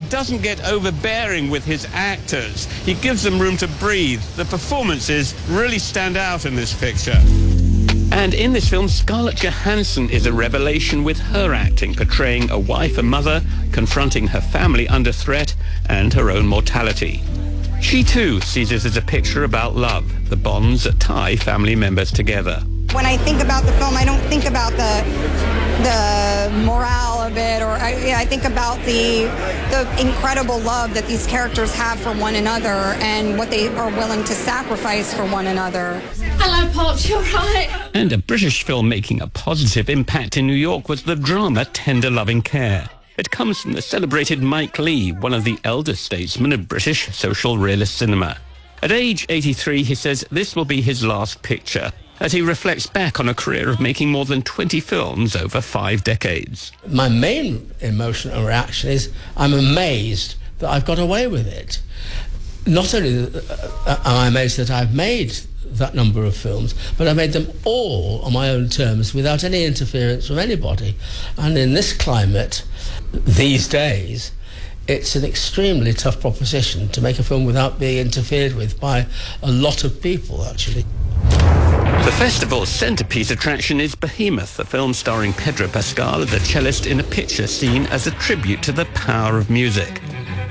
doesn't get overbearing with his actors. He gives them room to breathe. The performances really stand out in this picture. And in this film, Scarlett Johansson is a revelation with her acting, portraying a wife and mother, confronting her family under threat and her own mortality. She too sees it as a picture about love, the bonds that tie family members together. When I think about the film, I don't think about the morale of it, or I think about the incredible love that these characters have for one another and what they are willing to sacrifice for one another. Hello, Pops, you're right. And a British film making a positive impact in New York was the drama Tender Loving Care. It comes from the celebrated Mike Leigh, one of the elder statesmen of British social realist cinema. At age 83, he says this will be his last picture, as he reflects back on a career of making more than 20 films over 5 decades. My main emotional reaction is I'm amazed that I've got away with it. Not only am I amazed that I've made that number of films, but I made them all on my own terms without any interference from anybody. And in this climate, these days, it's an extremely tough proposition to make a film without being interfered with by a lot of people, actually. The festival's centrepiece attraction is Behemoth, a film starring Pedro Pascal as a cellist in a picture seen as a tribute to the power of music.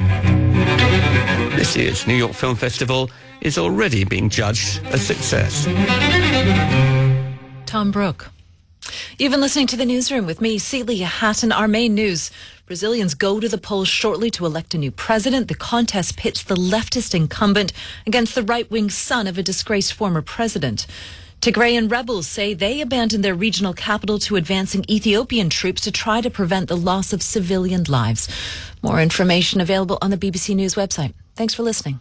This year's New York Film Festival is already being judged a success. Tom Brooke. You've been listening to The Newsroom with me, Celia Hatton. Our main news: Brazilians go to the polls shortly to elect a new president. The contest pits the leftist incumbent against the right-wing son of a disgraced former president. Tigrayan rebels say they abandoned their regional capital to advancing Ethiopian troops to try to prevent the loss of civilian lives. More information available on the BBC News website. Thanks for listening.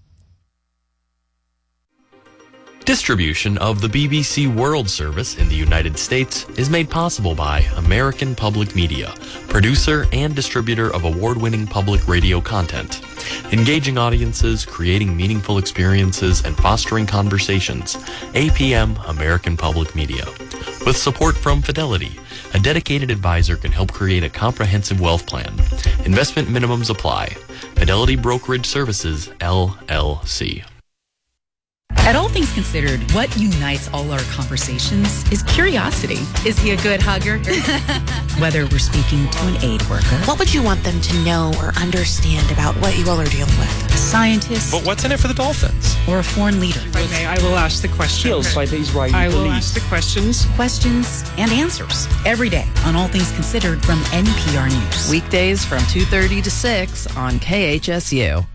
Distribution of the BBC World Service in the United States is made possible by American Public Media, producer and distributor of award-winning public radio content. Engaging audiences, creating meaningful experiences, and fostering conversations. APM American Public Media. With support from Fidelity, a dedicated advisor can help create a comprehensive wealth plan. Investment minimums apply. Fidelity Brokerage Services, LLC. At All Things Considered, what unites all our conversations is curiosity. Is he a good hugger? Whether we're speaking to an aid worker. What would you want them to know or understand about what you all are dealing with? A scientist. But what's in it for the Dolphins? Or a foreign leader. Okay, I will ask the questions. By the Israeli I will police. ask the questions. Questions and answers. Every day on All Things Considered from NPR News. Weekdays from 2:30 to 6 on KHSU.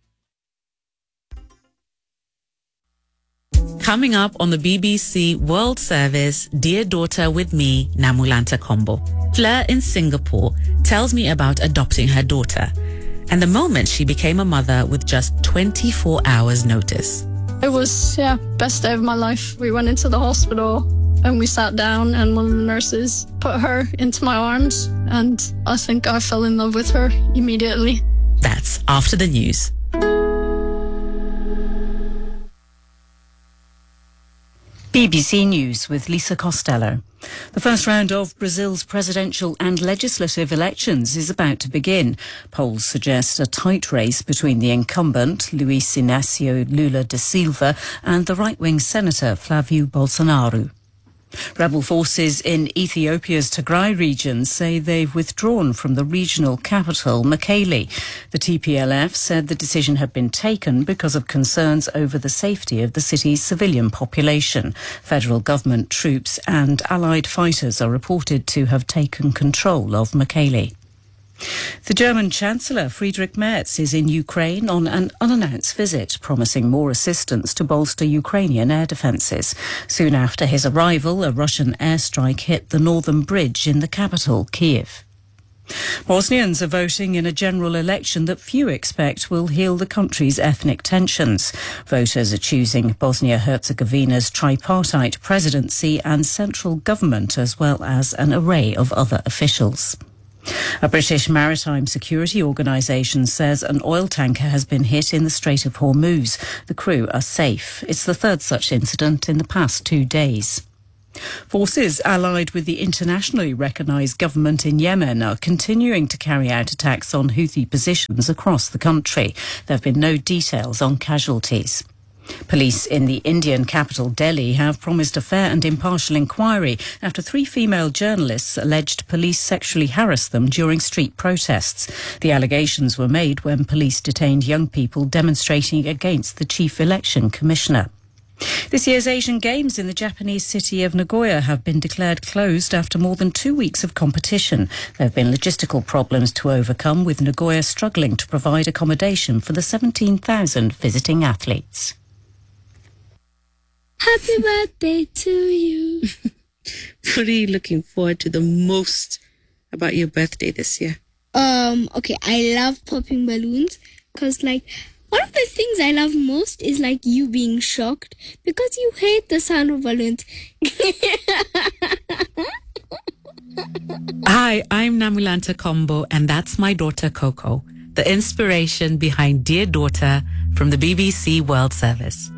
Coming up on the BBC World Service, Dear Daughter with me, Namulanta Kombo. Fleur in Singapore tells me about adopting her daughter and the moment she became a mother with just 24 hours notice. It was, best day of my life. We went into the hospital and we sat down and one of the nurses put her into my arms and I think I fell in love with her immediately. That's after the news. BBC News with Lisa Costello. The first round of Brazil's presidential and legislative elections is about to begin. Polls suggest a tight race between the incumbent, Luiz Inácio Lula da Silva, and the right-wing senator, Flávio Bolsonaro. Rebel forces in Ethiopia's Tigray region say they've withdrawn from the regional capital, Mekelle. The TPLF said the decision had been taken because of concerns over the safety of the city's civilian population. Federal government troops and allied fighters are reported to have taken control of Mekelle. The German Chancellor Friedrich Merz is in Ukraine on an unannounced visit, promising more assistance to bolster Ukrainian air defences. Soon after his arrival, a Russian airstrike hit the northern bridge in the capital, Kiev. Bosnians are voting in a general election that few expect will heal the country's ethnic tensions. Voters are choosing Bosnia-Herzegovina's tripartite presidency and central government, as well as an array of other officials. A British maritime security organisation says an oil tanker has been hit in the Strait of Hormuz. The crew are safe. It's the third such incident in the past 2 days. Forces allied with the internationally recognised government in Yemen are continuing to carry out attacks on Houthi positions across the country. There have been no details on casualties. Police in the Indian capital Delhi have promised a fair and impartial inquiry after 3 female journalists alleged police sexually harassed them during street protests. The allegations were made when police detained young people demonstrating against the chief election commissioner. This year's Asian Games in the Japanese city of Nagoya have been declared closed after more than 2 weeks of competition. There have been logistical problems to overcome, with Nagoya struggling to provide accommodation for the 17,000 visiting athletes. Happy birthday to you. What are you looking forward to the most about your birthday this year? Okay, I love popping balloons because, like, one of the things I love most is, like, you being shocked because you hate the sound of balloons. Hi, I'm Namulanta Combo, and that's my daughter Coco, the inspiration behind Dear Daughter from the BBC World Service.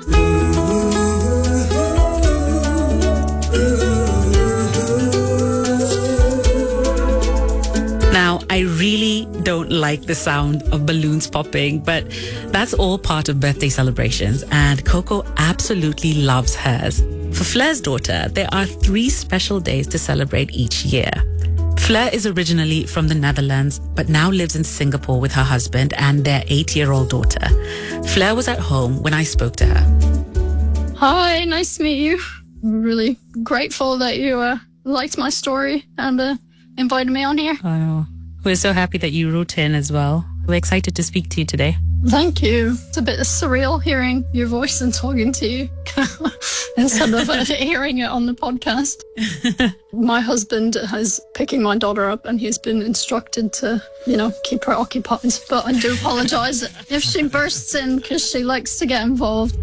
Now, I really don't like the sound of balloons popping, but that's all part of birthday celebrations, and Coco absolutely loves hers. For Fleur's daughter, there are 3 special days to celebrate each year. Fleur is originally from the Netherlands, but now lives in Singapore with her husband and their 8-year-old daughter. Fleur was at home when I spoke to her. Hi, nice to meet you. I'm really grateful that you liked my story and invited me on here. Oh, we're so happy that you wrote in as well. We're excited to speak to you today. Thank you. It's a bit surreal hearing your voice and talking to you instead of hearing it on the podcast. My husband is picking my daughter up and he's been instructed to, keep her occupied. But I do apologise if she bursts in because she likes to get involved.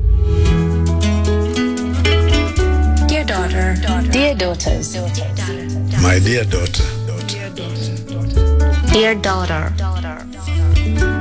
Dear daughter. Dear daughters. My dear daughter. Dear daughter.